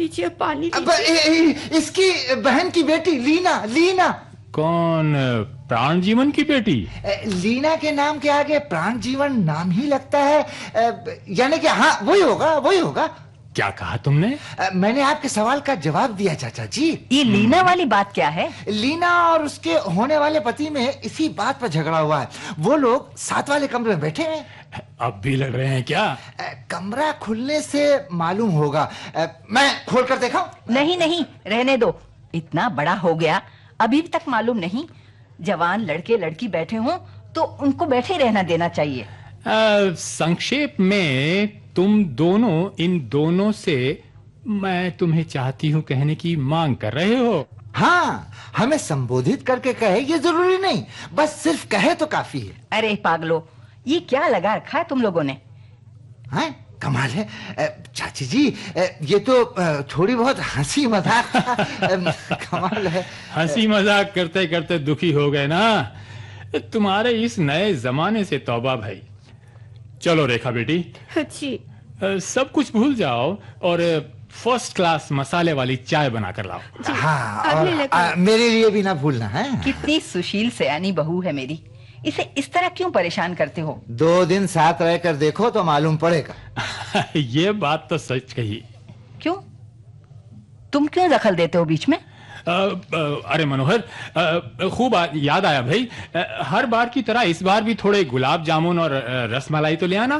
लीजिए, पानी अब लीजिए। इसकी बहन की बेटी लीना। लीना कौन? प्राण जीवन की बेटी? लीना के नाम के आगे प्राण जीवन नाम ही लगता है। यानी कि हाँ, वही होगा, वही होगा। क्या कहा तुमने? मैंने आपके सवाल का जवाब दिया चाचा जी। ये लीना वाली बात क्या है? लीना और उसके होने वाले पति में इसी बात पर झगड़ा हुआ है। वो लोग साथ वाले कमरे में बैठे हैं। अब भी लड़ रहे हैं क्या? कमरा खुलने से मालूम होगा। मैं खोल कर देखा? नहीं नहीं, रहने दो। इतना बड़ा हो गया, अभी तक मालूम नहीं? जवान लड़के लड़की बैठे हों तो उनको बैठे रहना देना चाहिए। संक्षेप में तुम दोनों इन दोनों से मैं तुम्हें चाहती हूँ कहने की मांग कर रहे हो? हाँ, हमें संबोधित करके कहे ये जरूरी नहीं, बस सिर्फ कहे तो काफी है। अरे पागलो, ये क्या लगा रखा है तुम लोगों ने? हाँ, कमाल है। चाची जी, ये तो थोड़ी बहुत हंसी मजाक कमाल है। हंसी मजाक करते करते दुखी हो गए ना? तुम्हारे इस नए जमाने से तौबा भाई। चलो रेखा बेटी, जी। सब कुछ भूल जाओ और फर्स्ट क्लास मसाले वाली चाय बनाकर लाओ। हाँ, और मेरे लिए भी ना भूलना है। कितनी सुशील सयानी बहू है मेरी। इसे इस तरह क्यों परेशान करते हो? 2 दिन साथ रहकर देखो तो मालूम पड़ेगा। ये बात तो सच कही। क्यों? तुम क्यों दखल देते हो बीच में? अरे मनोहर, खूब याद आया भाई। हर बार की तरह इस बार भी थोड़े गुलाब जामुन और रसमलाई तो ले आना।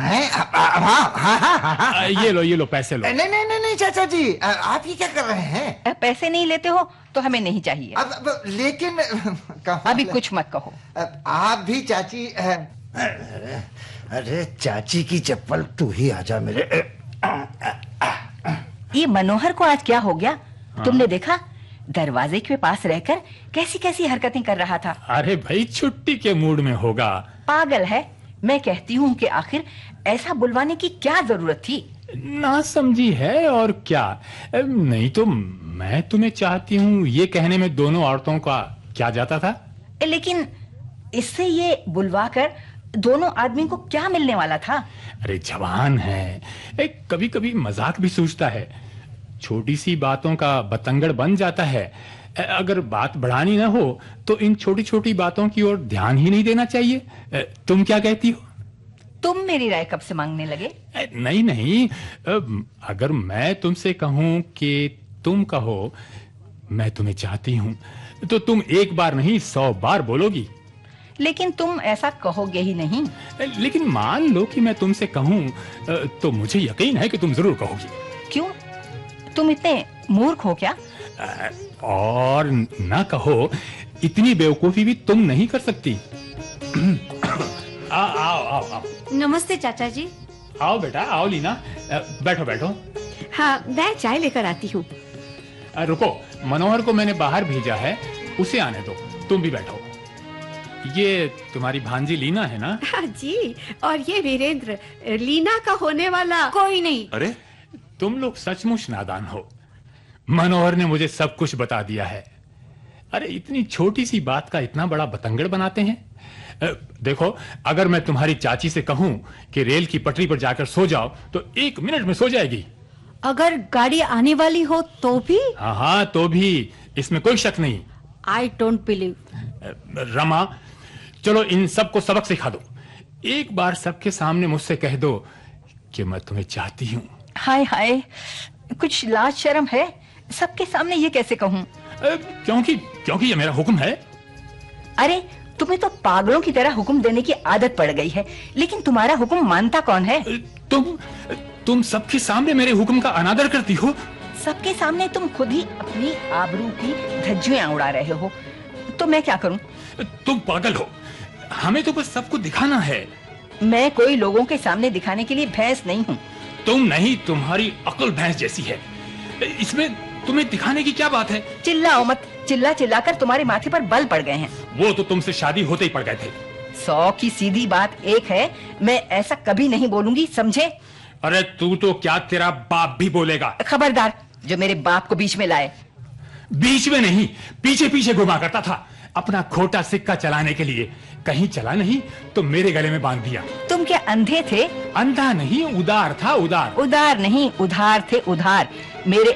ये लो पैसे लो। नहीं नहीं नहीं नहीं चाचा जी, आप ये क्या कर रहे हैं? पैसे नहीं लेते हो तो हमें नहीं चाहिए। लेकिन अभी कुछ मत कहो। आप भी चाची। अरे चाची की चप्पल तू ही आजा मेरे। ये मनोहर को आज क्या हो गया? तुमने देखा? दरवाजे के पास रहकर कैसी कैसी हरकतें कर रहा था। अरे भाई, छुट्टी के मूड में होगा। पागल है। मैं कहती हूँ कि आखिर ऐसा बुलवाने की क्या जरूरत थी? ना समझी है और क्या। नहीं तो मैं तुम्हें चाहती हूँ ये कहने में दोनों औरतों का क्या जाता था? लेकिन इससे ये बुलवा कर दोनों आदमी को क्या मिलने वाला था? अरे जवान है, कभी कभी मजाक भी सूझता है। छोटी सी बातों का बतंगड़ बन जाता है। अगर बात बढ़ानी ना हो तो इन छोटी छोटी बातों की ओर ध्यान ही नहीं देना चाहिए। तुम क्या कहती हो? तुम मेरी राय कब से मांगने लगे? नहीं नहीं, अगर मैं तुमसे कहूं कि तुम कहो मैं तुम्हें चाहती हूं तो तुम एक बार नहीं 100 बार बोलोगी। लेकिन तुम ऐसा कहोगे ही नहीं। लेकिन मान लो कि मैं तुमसे कहूं तो मुझे यकीन है कि तुम जरूर कहोगी। क्यों? तुम इतने मूर्ख हो क्या? और ना कहो, इतनी बेवकूफी भी तुम नहीं कर सकती। आओ। नमस्ते चाचा जी। आओ बेटा, आओ लीना, बैठो बैठो। हाँ, मैं चाय लेकर आती हूँ। रुको, मनोहर को मैंने बाहर भेजा है, उसे आने दो। तुम भी बैठो। ये तुम्हारी भांजी लीना है ना? हाँ जी, और ये वीरेंद्र, लीना का होने वाला कोई नहीं। अरे तुम लोग सचमुच नादान हो। मनोहर ने मुझे सब कुछ बता दिया है। अरे इतनी छोटी सी बात का इतना बड़ा बतंगड़ बनाते हैं। देखो, अगर मैं तुम्हारी चाची से कहूं कि रेल की पटरी पर जाकर सो जाओ तो 1 मिनट में सो जाएगी। अगर गाड़ी आने वाली हो तो भी? हाँ, तो भी, इसमें कोई शक नहीं। I don't believe. रमा, चलो इन सबको सबक सिखा दो। एक बार सबके सामने मुझसे कह दो कि मैं तुम्हें चाहती हूँ। हाय हाय, कुछ लाज शर्म है? सबके सामने ये कैसे कहूँ? क्योंकि ये मेरा हुक्म है। अरे तुम्हें तो पागलों की तरह हुक्म देने की आदत पड़ गई है, लेकिन तुम्हारा हुक्म मानता कौन है? तुम सबके सामने मेरे हुक्म का अनादर करती हो। सबके सामने तुम खुद ही अपनी आबरू की धज्जियां उड़ा रहे हो, तो मैं क्या करूं? तुम पागल हो, हमें तो बस सबको दिखाना है। मैं कोई लोगों के सामने दिखाने के लिए भैंस नहीं हूँ। तुम नहीं, तुम्हारी अक्ल भैंस जैसी है। इसमें तुम्हें दिखाने की क्या बात है? चिल्लाओ मत। चिल्ला चिल्ला कर तुम्हारे माथे पर बल पड़ गए हैं। वो तो तुमसे शादी होते ही पड़ गए थे। 100 की सीधी बात एक है, मैं ऐसा कभी नहीं बोलूंगी, समझे? अरे तू तो क्या, तेरा बाप भी बोलेगा। खबरदार, जो मेरे बाप को बीच में लाए। बीच में नहीं, पीछे पीछे घुमा करता था अपना खोटा सिक्का चलाने के लिए। कहीं चला नहीं तो मेरे गले में बांध दिया। तुम क्या अंधे थे? अंधा नहीं, उदार था, उदार। उदार नहीं, उधार थे, उधार। मेरे